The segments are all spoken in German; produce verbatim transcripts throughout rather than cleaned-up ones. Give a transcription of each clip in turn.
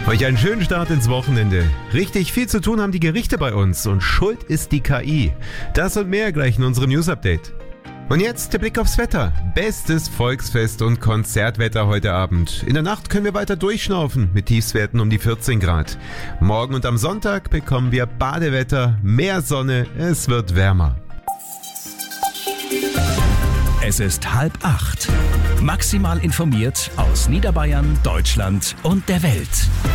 Euch einen schönen Start ins Wochenende. Richtig viel zu tun haben die Gerichte bei uns und schuld ist die K I. Das und mehr gleich in unserem News-Update. Und jetzt der Blick aufs Wetter. Bestes Volksfest- und Konzertwetter heute Abend. In der Nacht können wir weiter durchschnaufen mit Tiefstwerten um die vierzehn Grad. Morgen und am Sonntag bekommen wir Badewetter, mehr Sonne, es wird wärmer. Es ist halb acht. Maximal informiert aus Niederbayern, Deutschland und der Welt.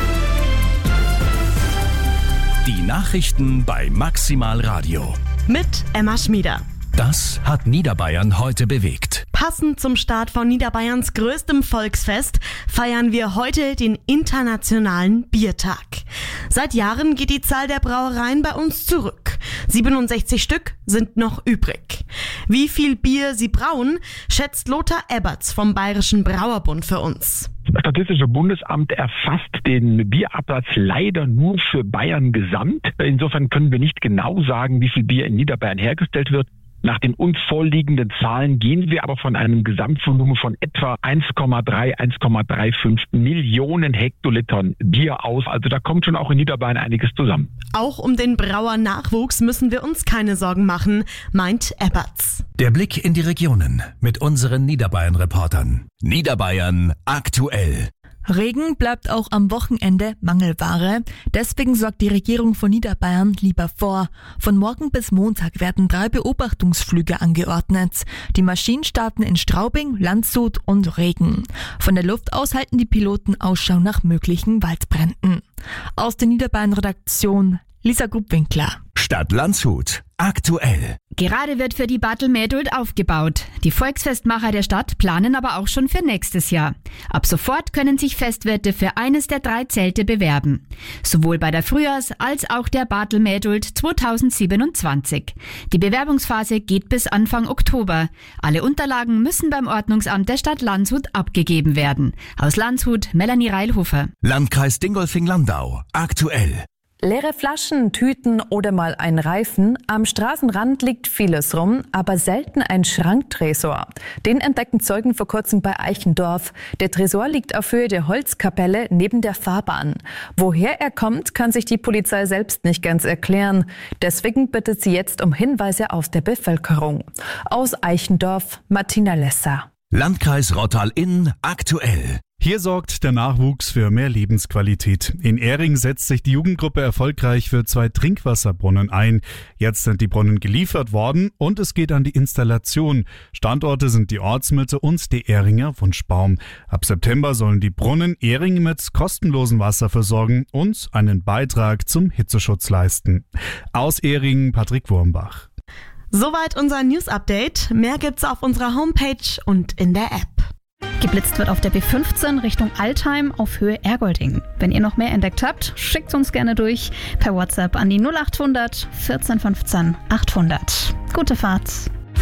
Die Nachrichten bei Maximal Radio. Mit Emma Schmieder. Das hat Niederbayern heute bewegt. Passend zum Start von Niederbayerns größtem Volksfest feiern wir heute den Internationalen Biertag. Seit Jahren geht die Zahl der Brauereien bei uns zurück. siebenundsechzig Stück sind noch übrig. Wie viel Bier sie brauen, schätzt Lothar Eberts vom Bayerischen Brauerbund für uns. Das Statistische Bundesamt erfasst den Bierabsatz leider nur für Bayern gesamt. Insofern können wir nicht genau sagen, wie viel Bier in Niederbayern hergestellt wird. Nach den uns vorliegenden Zahlen gehen wir aber von einem Gesamtvolumen von etwa eins Komma drei, eins Komma fünfunddreißig Millionen Hektolitern Bier aus. Also da kommt schon auch in Niederbayern einiges zusammen. Auch um den Brauernachwuchs müssen wir uns keine Sorgen machen, meint Eberts. Der Blick in die Regionen mit unseren Niederbayern-Reportern. Niederbayern aktuell. Regen bleibt auch am Wochenende Mangelware. Deswegen sorgt die Regierung von Niederbayern lieber vor. Von morgen bis Montag werden drei Beobachtungsflüge angeordnet. Die Maschinen starten in Straubing, Landshut und Regen. Von der Luft aus halten die Piloten Ausschau nach möglichen Waldbränden. Aus der Niederbayern-Redaktion Lisa Grubwinkler. Stadt Landshut aktuell. Gerade wird für die Bartelmähduld aufgebaut. Die Volksfestmacher der Stadt planen aber auch schon für nächstes Jahr. Ab sofort können sich Festwirte für eines der drei Zelte bewerben. Sowohl bei der Frühjahrs- als auch der Bartelmähduld zweitausendsiebenundzwanzig. Die Bewerbungsphase geht bis Anfang Oktober. Alle Unterlagen müssen beim Ordnungsamt der Stadt Landshut abgegeben werden. Aus Landshut, Melanie Reilhofer. Landkreis Dingolfing-Landau aktuell. Leere Flaschen, Tüten oder mal ein Reifen. Am Straßenrand liegt vieles rum, aber selten ein Schranktresor. Den entdeckten Zeugen vor kurzem bei Eichendorf. Der Tresor liegt auf Höhe der Holzkapelle neben der Fahrbahn. Woher er kommt, kann sich die Polizei selbst nicht ganz erklären. Deswegen bittet sie jetzt um Hinweise aus der Bevölkerung. Aus Eichendorf, Martina Lesser. Landkreis Rottal-Inn aktuell. Hier sorgt der Nachwuchs für mehr Lebensqualität. In Ähring setzt sich die Jugendgruppe erfolgreich für zwei Trinkwasserbrunnen ein. Jetzt sind die Brunnen geliefert worden und es geht an die Installation. Standorte sind die Ortsmitte und der Ähringer Wunschbaum. Ab September sollen die Brunnen Ähring mit kostenlosem Wasser versorgen und einen Beitrag zum Hitzeschutz leisten. Aus Ähringen Patrick Wurmbach. Soweit unser News-Update. Mehr gibt's auf unserer Homepage und in der App. Geblitzt wird auf der B fünfzehn Richtung Altheim auf Höhe Ergolding. Wenn ihr noch mehr entdeckt habt, schickt uns gerne durch per WhatsApp an die null acht hundert vierzehn fünfzehn achthundert. Gute Fahrt.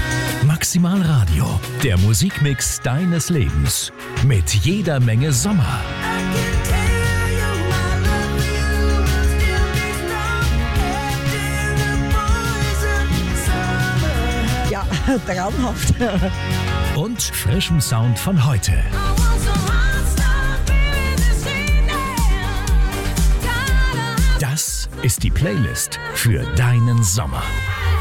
Maximal Radio, der Musikmix deines Lebens. Mit jeder Menge Sommer. Ja, traumhaft. Und frischem Sound von heute. Das ist die Playlist für deinen Sommer.